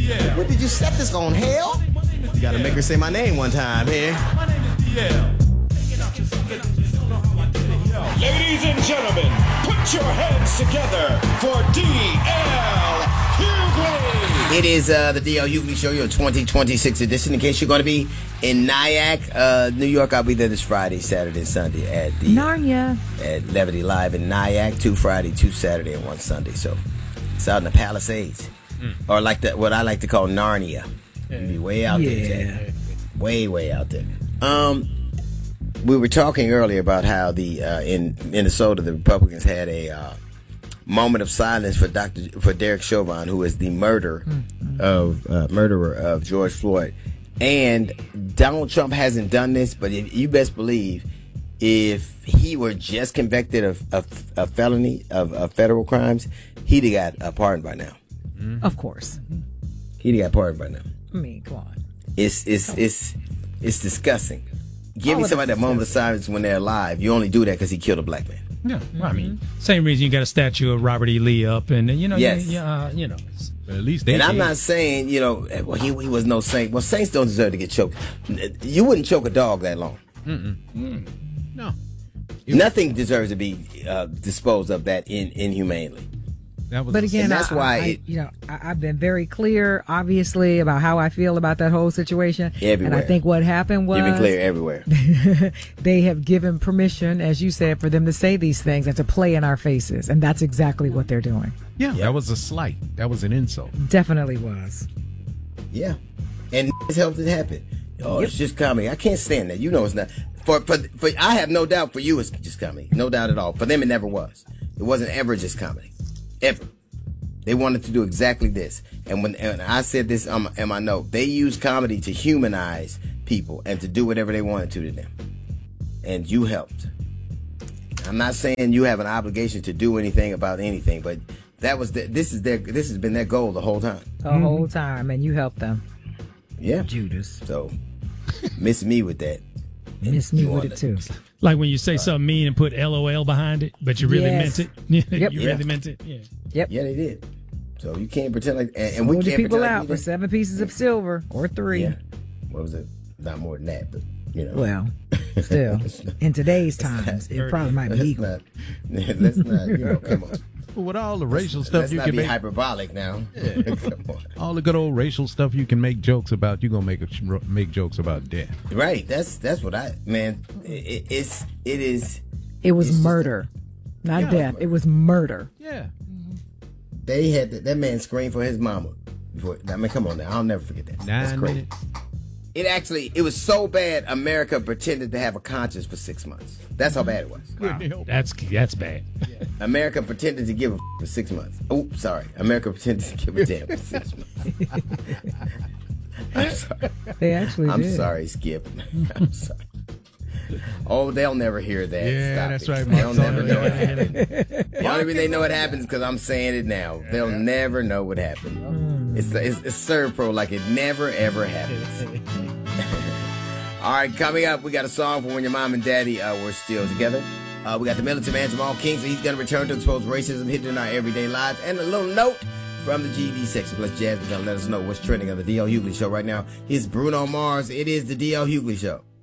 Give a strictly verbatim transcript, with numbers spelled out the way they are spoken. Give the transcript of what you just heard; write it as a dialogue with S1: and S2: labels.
S1: What did you set this on, hell? You gotta make her say my name one time here.
S2: Ladies and gentlemen, put your hands together for D L Hughley.
S1: It is uh, the D L Hughley Show, your twenty twenty-six edition. In case you're going to be in Nyack, uh, New York, I'll be there this Friday, Saturday, and Sunday at the
S3: Narnia
S1: at Levity Live in Nyack. Two Friday, two Saturday, and one Sunday. So it's out in the Palisades, mm. or like the, what I like to call Narnia. Yeah. You'll be way out
S3: yeah.
S1: there, Jack. Way, way out there. Um. We were talking earlier about how the uh, in Minnesota the Republicans had a uh, moment of silence for Doctor for Derek Chauvin, who is the murderer mm-hmm. of uh, murderer of George Floyd. And Donald Trump hasn't done this, but if, you best believe if he were just convicted of a, a felony of, of federal crimes, he'd have got a pardon by now.
S3: Mm-hmm. Of course,
S1: he'd have got pardoned by now.
S3: I mean, come on,
S1: it's it's it's it's disgusting. Giving somebody that moment of silence when they're alive, you only do that because he killed a black man.
S4: Yeah, well, I mean, same reason you got a statue of Robert E. Lee up, and you know,
S1: yes.
S4: you, uh, you know,
S5: at least they.
S1: And
S5: did.
S1: I'm not saying, you know, well, he, he was no saint. Well, saints don't deserve to get choked. You wouldn't choke a dog that long.
S5: Mm-mm. Mm. No,
S1: nothing deserves to be uh, disposed of that in, inhumanely.
S5: That was
S3: but again,
S1: that's
S3: I,
S1: why
S3: I,
S1: it,
S3: you know I, I've been very clear, obviously, about how I feel about that whole situation.
S1: Everywhere.
S3: And I think what happened was
S1: you've been clear everywhere.
S3: They have given permission, as you said, for them to say these things and to play in our faces, and that's exactly what they're doing.
S5: Yeah, yep. That was a slight. That was an insult.
S3: Definitely was.
S1: Yeah, and it's helped it happen. Oh, yep. It's just comedy. I can't stand that. You know, it's not for for for. I have no doubt for you, it's just comedy. No doubt at all. For them, it never was. It wasn't ever just comedy. Ever. They wanted to do exactly this. And when and I said this um, in my note, they used comedy to humanize people and to do whatever they wanted to to them. And you helped. I'm not saying you have an obligation to do anything about anything, but that was the, this is their this has been their goal the whole time.
S3: The mm-hmm. whole time, and you helped them.
S1: Yeah.
S3: Judas.
S1: So miss me with that.
S3: Miss me with it too.
S4: Like when you say uh, something mean and put L O L behind it, but you really
S3: yes.
S4: meant it.
S3: Yep.
S4: you
S1: yeah.
S4: really meant it. Yeah.
S3: Yep.
S1: Yeah, they did. So you can't pretend like, and, and we can't
S3: people
S1: pretend
S3: out
S1: like
S3: for seven pieces of silver or three.
S1: Yeah. What was it? Not more than that, but you know.
S3: Well, still, in today's times, it probably might be equal.
S1: Not, let's not, you know, come on.
S5: With all the racial stuff
S1: let's
S5: you
S1: not
S5: can
S1: be
S5: make
S1: hyperbolic now. Yeah. Come on.
S5: All the good old racial stuff you can make jokes about, you're gonna make a, make jokes about death.
S1: Right. That's that's what I man. It, it's it is.
S3: It was murder, a, not yeah, death. It was murder.
S5: Yeah.
S1: They had that, that man screamed for his mama. Before, I mean, come on now. I'll never forget that.
S5: Nine
S1: That's crazy.
S5: Minutes.
S1: It actually, it was so bad, America pretended to have a conscience for six months. That's how bad it was.
S4: Wow. That's that's bad.
S1: Yeah. America pretended to give a f- for six months. Oops, sorry. America pretended to give a damn for six months. I'm sorry.
S3: They actually
S1: I'm
S3: did.
S1: sorry, Skip. I'm sorry. Oh, they'll never hear that.
S5: Yeah,
S1: Stop
S5: that's
S1: it.
S5: right.
S1: They'll never know what
S5: Yeah.
S1: happened. The only reason they know what happens is because I'm saying it now. They'll never know what happened. Mm. It's, it's it's Servpro like it never ever happens. All right, coming up, we got a song for when your mom and daddy uh, were still together. Uh, we got the militant man Jamal King, so he's going to return to expose racism hidden in our everyday lives, and a little note from the G D section. Plus, Jazz is going to let us know what's trending on the D L Hughley Show right now. Here's Bruno Mars. It is the D L Hughley Show.